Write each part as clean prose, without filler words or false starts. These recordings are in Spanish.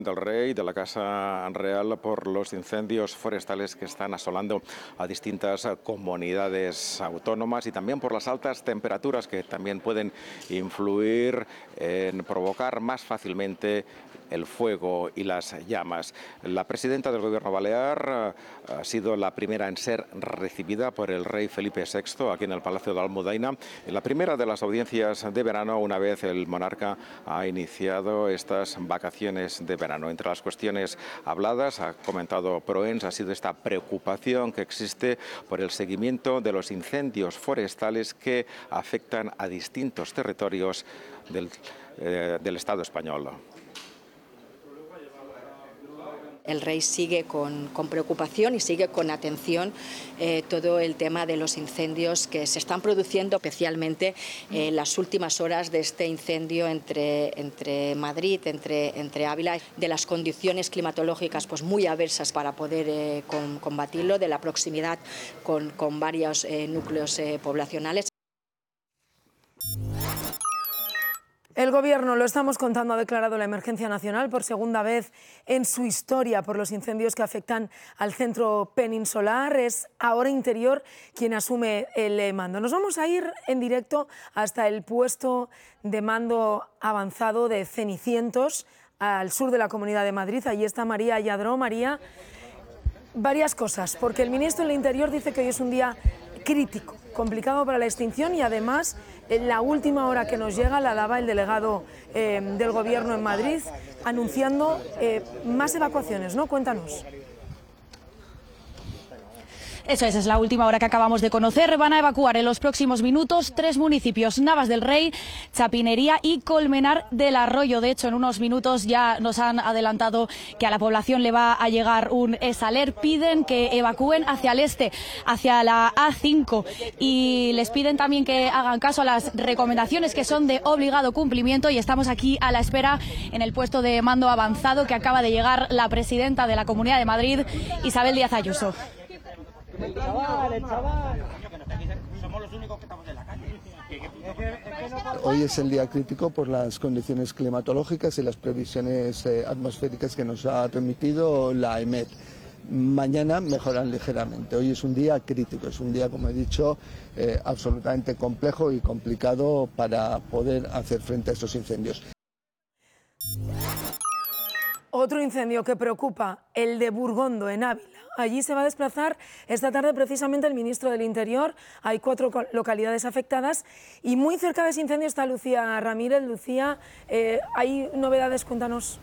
del Rey, de la Casa Real, por los incendios forestales que están asolando a distintas comunidades autónomas y también por las altas temperaturas que también pueden influir en provocar más fácilmente el fuego y las llamas. La presidenta del Gobierno balear ha sido la primera en ser recibida por el rey Felipe VI aquí en el Palacio de Almudaina, en la primera de las audiencias de verano, una vez el monarca ha iniciado estas vacaciones de verano. Entre las cuestiones habladas, ha comentado Proens, ha sido esta preocupación que existe por el seguimiento de los incendios forestales que afectan a distintos territorios del Estado español. El rey sigue con preocupación y sigue con atención todo el tema de los incendios que se están produciendo, especialmente en las últimas horas de este incendio entre Madrid, entre Ávila, de las condiciones climatológicas pues muy adversas para poder combatirlo, de la proximidad con varios núcleos poblacionales. El Gobierno, lo estamos contando, ha declarado la emergencia nacional por segunda vez en su historia por los incendios que afectan al centro peninsular. Es ahora Interior quien asume el mando. Nos vamos a ir en directo hasta el puesto de mando avanzado de Cenicientos, al sur de la Comunidad de Madrid. Allí está María Lladró. María, varias cosas, porque el ministro del Interior dice que hoy es un día crítico, complicado para la extinción y además en la última hora que nos llega la daba el delegado del Gobierno en Madrid anunciando más evacuaciones, ¿no? Cuéntanos. Eso es la última hora que acabamos de conocer. Van a evacuar en los próximos minutos 3 municipios: Navas del Rey, Chapinería y Colmenar del Arroyo. De hecho, en unos minutos ya nos han adelantado que a la población le va a llegar un esaler. Piden que evacúen hacia el este, hacia la A5, y les piden también que hagan caso a las recomendaciones que son de obligado cumplimiento. Y estamos aquí a la espera en el puesto de mando avanzado que acaba de llegar la presidenta de la Comunidad de Madrid, Isabel Díaz Ayuso. El chaval. Somos los únicos que estamos en la calle. Hoy es el día crítico por las condiciones climatológicas y las previsiones atmosféricas que nos ha remitido la EMET. Mañana mejoran ligeramente. Hoy es un día crítico, es un día, como he dicho, absolutamente complejo y complicado para poder hacer frente a estos incendios. Otro incendio que preocupa, el de Burgondo, en Ávila. Allí se va a desplazar esta tarde precisamente el ministro del Interior. Hay 4 localidades afectadas y muy cerca de ese incendio está Lucía Ramírez. Lucía, ¿hay novedades? Cuéntanos.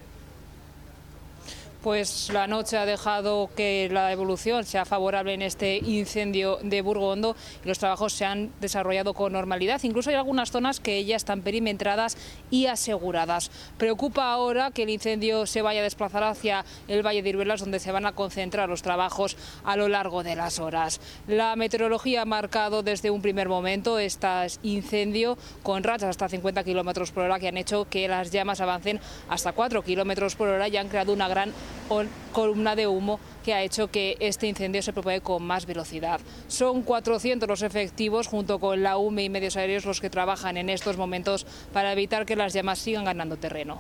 Pues la noche ha dejado que la evolución sea favorable en este incendio de Burgondo y los trabajos se han desarrollado con normalidad. Incluso hay algunas zonas que ya están perimetradas y aseguradas. Preocupa ahora que el incendio se vaya a desplazar hacia el Valle de Iruelas, donde se van a concentrar los trabajos a lo largo de las horas. La meteorología ha marcado desde un primer momento este incendio con rachas hasta 50 km por hora que han hecho que las llamas avancen hasta 4 km por hora y han creado una gran columna de humo que ha hecho que este incendio se propague con más velocidad. Son 400 los efectivos junto con la UME y medios aéreos los que trabajan en estos momentos para evitar que las llamas sigan ganando terreno.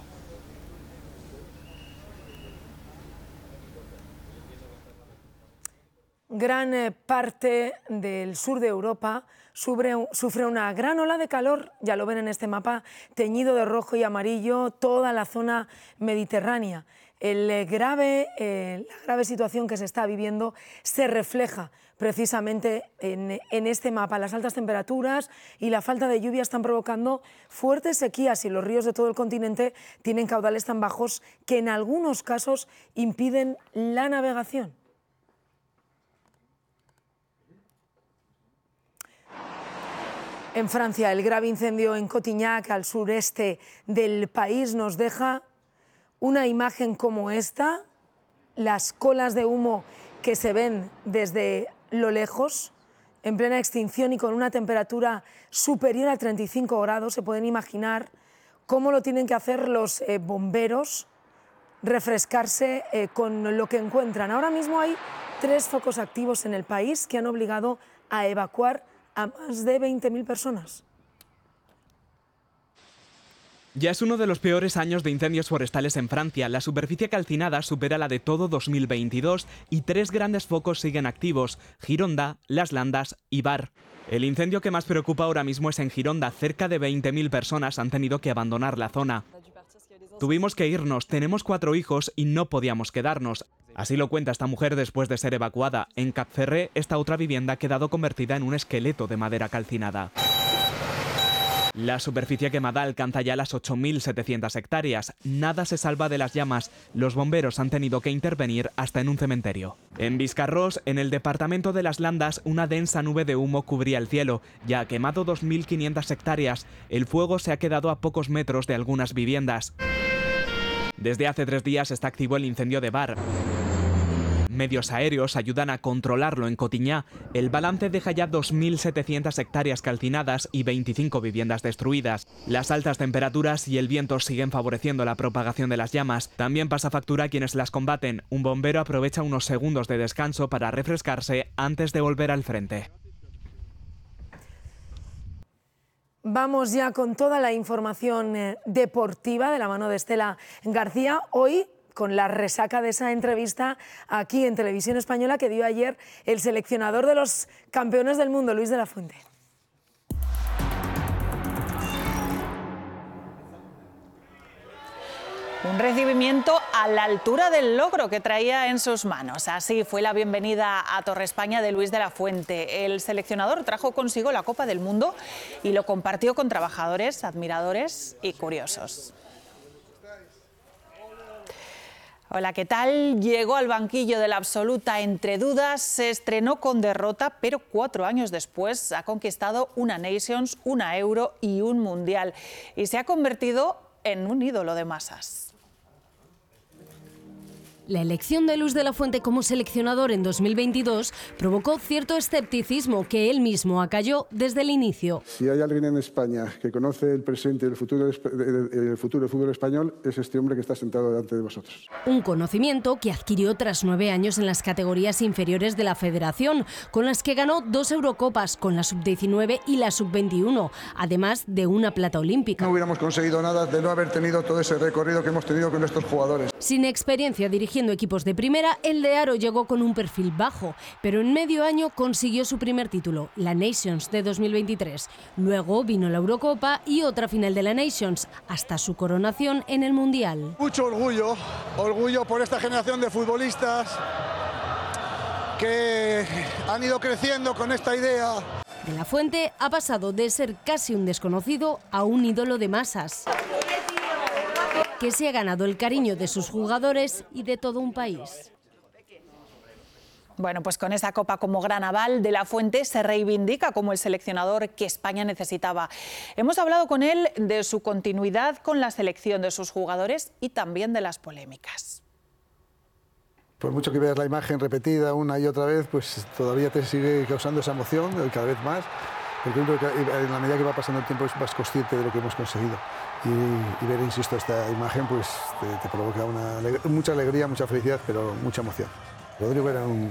Gran parte del sur de Europa sufre una gran ola de calor, ya lo ven en este mapa teñido de rojo y amarillo, toda la zona mediterránea. La grave situación que se está viviendo se refleja precisamente en este mapa. Las altas temperaturas y la falta de lluvia están provocando fuertes sequías y los ríos de todo el continente tienen caudales tan bajos que en algunos casos impiden la navegación. En Francia, el grave incendio en Cotignac, al sureste del país, nos deja una imagen como esta, las colas de humo que se ven desde lo lejos, en plena extinción y con una temperatura superior a 35 grados. Se pueden imaginar cómo lo tienen que hacer los bomberos, refrescarse con lo que encuentran. Ahora mismo hay 3 focos activos en el país que han obligado a evacuar a más de 20.000 personas. Ya es uno de los peores años de incendios forestales en Francia. La superficie calcinada supera la de todo 2022 y 3 grandes focos siguen activos: Gironda, Las Landas y Var. El incendio que más preocupa ahora mismo es en Gironda. Cerca de 20.000 personas han tenido que abandonar la zona. Tuvimos que irnos, tenemos 4 hijos y no podíamos quedarnos. Así lo cuenta esta mujer después de ser evacuada. En Capferré, esta otra vivienda ha quedado convertida en un esqueleto de madera calcinada. La superficie quemada alcanza ya las 8.700 hectáreas. Nada se salva de las llamas. Los bomberos han tenido que intervenir hasta en un cementerio. En Viscarrós, en el departamento de Las Landas, una densa nube de humo cubría el cielo. Ya ha quemado 2.500 hectáreas. El fuego se ha quedado a pocos metros de algunas viviendas. Desde hace 3 días está activo el incendio de Var. Medios aéreos ayudan a controlarlo en Cotiñá. El balance deja ya 2.700 hectáreas calcinadas y 25 viviendas destruidas. Las altas temperaturas y el viento siguen favoreciendo la propagación de las llamas. También pasa factura a quienes las combaten. Un bombero aprovecha unos segundos de descanso para refrescarse antes de volver al frente. Vamos ya con toda la información deportiva de la mano de Estela García. Hoy, con la resaca de esa entrevista aquí en Televisión Española que dio ayer el seleccionador de los campeones del mundo, Luis de la Fuente. Un recibimiento a la altura del logro que traía en sus manos. Así fue la bienvenida a Torre España de Luis de la Fuente. El seleccionador trajo consigo la Copa del Mundo y lo compartió con trabajadores, admiradores y curiosos. Hola, ¿qué tal? Llegó al banquillo de la absoluta entre dudas, se estrenó con derrota, pero 4 años después ha conquistado una Nations, una Euro y un Mundial. Y se ha convertido en un ídolo de masas. La elección de Luis de la Fuente como seleccionador en 2022 provocó cierto escepticismo que él mismo acalló desde el inicio. Si hay alguien en España que conoce el presente y el futuro del fútbol español, es este hombre que está sentado delante de vosotros. Un conocimiento que adquirió tras 9 años en las categorías inferiores de la Federación, con las que ganó 2 Eurocopas con la Sub-19 y la Sub-21, además de una plata olímpica. No hubiéramos conseguido nada de no haber tenido todo ese recorrido que hemos tenido con estos jugadores. Sin experiencia dirigiendo equipos de primera, el de Haro llegó con un perfil bajo, pero en medio año consiguió su primer título, la Nations de 2023. Luego vino la Eurocopa y otra final de la Nations, hasta su coronación en el Mundial. Mucho orgullo por esta generación de futbolistas que han ido creciendo con esta idea. De la Fuente ha pasado de ser casi un desconocido a un ídolo de masas, que se ha ganado el cariño de sus jugadores y de todo un país. Bueno, pues con esa copa como gran aval, De la Fuente se reivindica como el seleccionador que España necesitaba. Hemos hablado con él de su continuidad con la selección de sus jugadores y también de las polémicas. Por mucho que veas la imagen repetida una y otra vez, pues todavía te sigue causando esa emoción cada vez más, porque en la medida que va pasando el tiempo es más consciente de lo que hemos conseguido. Y ver, insisto, esta imagen pues te provoca mucha alegría, mucha felicidad, pero mucha emoción. Rodrigo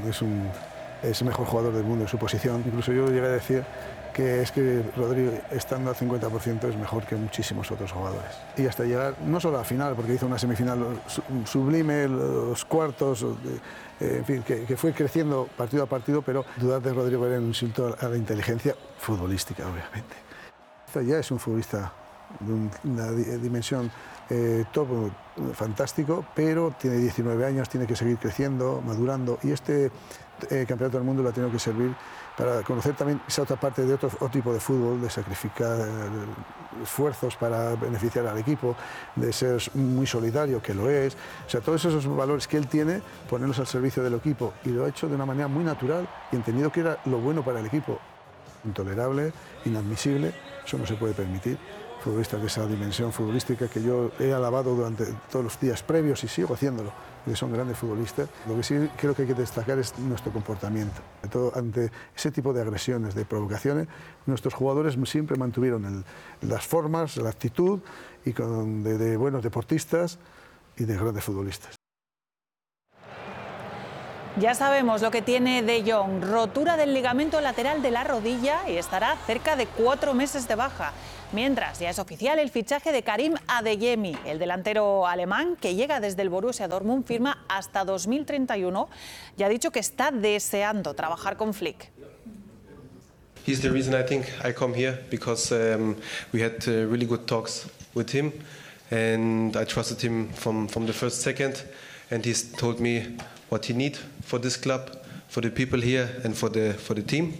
es el mejor jugador del mundo en su posición. Incluso yo llegué a decir que Rodrigo, estando al 50%, es mejor que muchísimos otros jugadores. Y hasta llegar, no solo a la final, porque hizo una semifinal sublime, los cuartos, en fin, que fue creciendo partido a partido, pero dudar de Rodrigo era un insulto a la inteligencia futbolística, obviamente. Ya es un futbolista de una dimensión top, fantástico, pero tiene 19 años, tiene que seguir creciendo, madurando, y este campeonato del mundo lo ha tenido que servir para conocer también esa otra parte de otro tipo de fútbol, de sacrificar esfuerzos para beneficiar al equipo, de ser muy solidario, que lo es. O sea, todos esos valores que él tiene, ponerlos al servicio del equipo, y lo ha hecho de una manera muy natural y entendido que era lo bueno para el equipo. Intolerable, inadmisible, eso no se puede permitir. Futbolistas de esa dimensión futbolística que yo he alabado durante todos los días previos y sigo haciéndolo, porque son grandes futbolistas. Lo que sí creo que hay que destacar es nuestro comportamiento. Sobre todo ante ese tipo de agresiones, de provocaciones, nuestros jugadores siempre mantuvieron las formas, la actitud y de buenos deportistas y de grandes futbolistas. Ya sabemos lo que tiene De Jong, rotura del ligamento lateral de la rodilla y estará cerca de 4 meses de baja. Mientras, ya es oficial el fichaje de Karim Adeyemi, el delantero alemán que llega desde el Borussia Dortmund, firma hasta 2031 y ha dicho que está deseando trabajar con Flick. He's the reason I think I come here because we had really good talks with him and I trusted him from the first second and he's told me what he needs for this club, for the people here and for the team.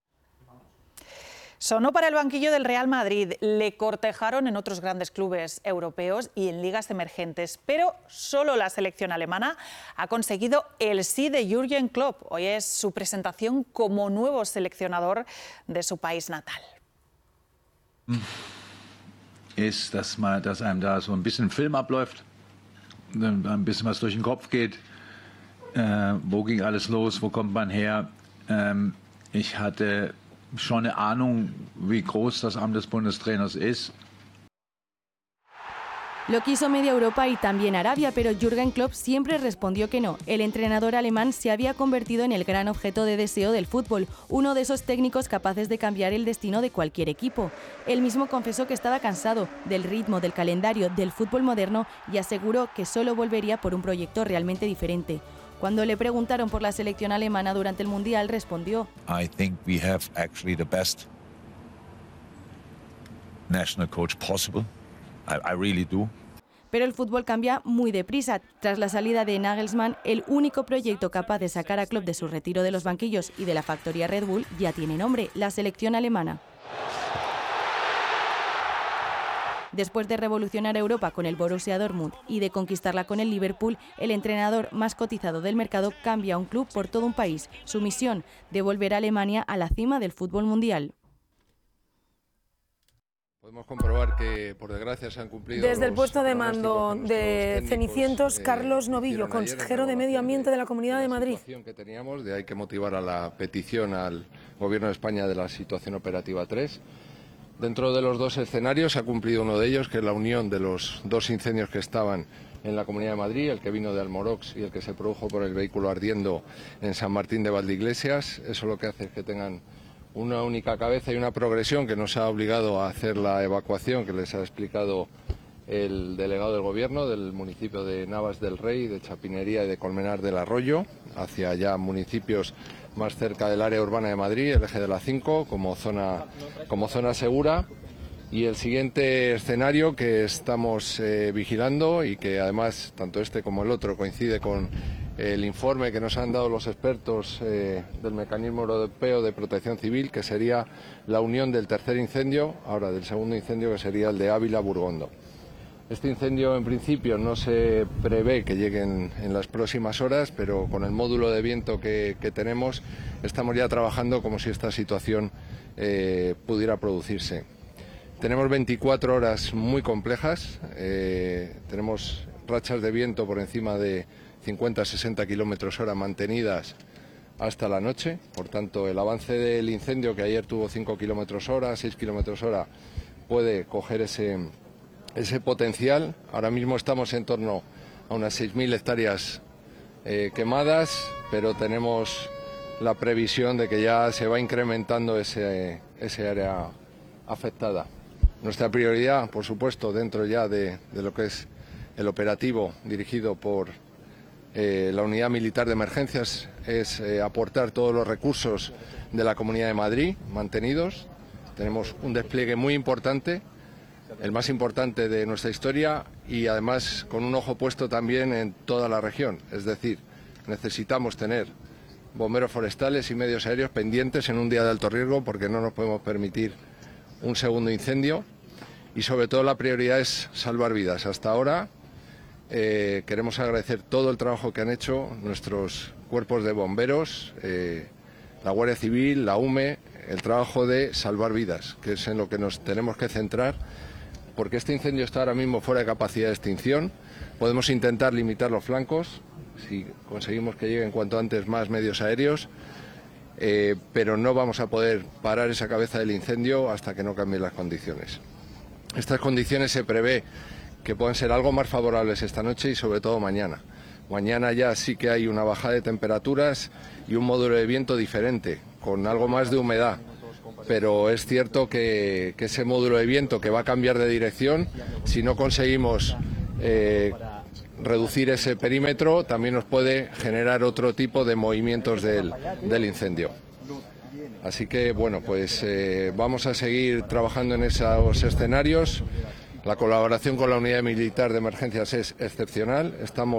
Sonó para el banquillo del Real Madrid, le cortejaron en otros grandes clubes europeos y en ligas emergentes, pero solo la selección alemana ha conseguido el sí de Jürgen Klopp. Hoy es su presentación como nuevo seleccionador de su país natal. Ist, dass einem da so ein bisschen Film abläuft, ein bisschen was durch den Kopf geht. Wo ging alles los? Wo kommt man her? Ich hatte schon eine Ahnung, wie groß das Amt des Bundestrainers ist. Lo quiso media Europa y también Arabia, pero Jürgen Klopp siempre respondió que no. El entrenador alemán se había convertido en el gran objeto de deseo del fútbol, uno de esos técnicos capaces de cambiar el destino de cualquier equipo. Él mismo confesó que estaba cansado del ritmo, del calendario, del fútbol moderno y aseguró que solo volvería por un proyecto realmente diferente. Cuando le preguntaron por la selección alemana durante el Mundial, respondió: I think we have actually the best national coach possible. I really do. Pero el fútbol cambia muy deprisa. Tras la salida de Nagelsmann, el único proyecto capaz de sacar a Klopp de su retiro de los banquillos y de la factoría Red Bull ya tiene nombre: la selección alemana. Después de revolucionar Europa con el Borussia Dortmund y de conquistarla con el Liverpool, el entrenador más cotizado del mercado cambia a un club por todo un país. Su misión: devolver a Alemania a la cima del fútbol mundial. Podemos comprobar que, por desgracia, se han cumplido. Desde el puesto de mando de Cenicientos, Carlos Novillo, consejero de Medio Ambiente de la Comunidad de Madrid. Que teníamos de hay que motivar a la petición al Gobierno de España de la situación operativa 3. Dentro de los dos escenarios se ha cumplido uno de ellos, que es la unión de los dos incendios que estaban en la Comunidad de Madrid, el que vino de Almorox y el que se produjo por el vehículo ardiendo en San Martín de Valdeiglesias. Eso lo que hace es que tengan una única cabeza y una progresión que nos ha obligado a hacer la evacuación que les ha explicado el delegado del Gobierno del municipio de Navas del Rey, de Chapinería y de Colmenar del Arroyo, hacia ya municipios más cerca del área urbana de Madrid, el eje de la 5, como zona segura. Y el siguiente escenario que estamos vigilando y que además tanto este como el otro coincide con el informe que nos han dado los expertos del Mecanismo Europeo de Protección Civil, que sería la unión del tercer incendio, ahora del segundo incendio, que sería el de Ávila-Burgondo. Este incendio en principio no se prevé que llegue en las próximas horas, pero con el módulo de viento que tenemos estamos ya trabajando como si esta situación pudiera producirse. Tenemos 24 horas muy complejas, tenemos rachas de viento por encima de 50-60 kilómetros hora mantenidas hasta la noche, por tanto el avance del incendio, que ayer tuvo 5 kilómetros hora, 6 kilómetros hora, puede coger ese potencial. Ahora mismo estamos en torno a unas 6.000 hectáreas quemadas, pero tenemos la previsión de que ya se va incrementando ese área afectada. Nuestra prioridad, por supuesto, dentro ya de lo que es el operativo dirigido por la Unidad Militar de Emergencias, es aportar todos los recursos de la Comunidad de Madrid mantenidos. Tenemos un despliegue muy importante, el más importante de nuestra historia, y además con un ojo puesto también en toda la región. Es decir, necesitamos tener bomberos forestales y medios aéreos pendientes en un día de alto riesgo, porque no nos podemos permitir un segundo incendio, y sobre todo la prioridad es salvar vidas. Hasta ahora queremos agradecer todo el trabajo que han hecho nuestros cuerpos de bomberos, la Guardia Civil, la UME, el trabajo de salvar vidas, que es en lo que nos tenemos que centrar, porque este incendio está ahora mismo fuera de capacidad de extinción. Podemos intentar limitar los flancos, si conseguimos que lleguen cuanto antes más medios aéreos, pero no vamos a poder parar esa cabeza del incendio hasta que no cambien las condiciones. Estas condiciones se prevé que pueden ser algo más favorables esta noche y sobre todo mañana, Mañana ya sí que hay una bajada de temperaturas y un módulo de viento diferente, con algo más de humedad. Pero es cierto que ese módulo de viento que va a cambiar de dirección, si no conseguimos reducir ese perímetro, también nos puede generar otro tipo de movimientos del incendio. Así que, bueno, pues vamos a seguir trabajando en esos escenarios. La colaboración con la Unidad Militar de Emergencias es excepcional. Estamos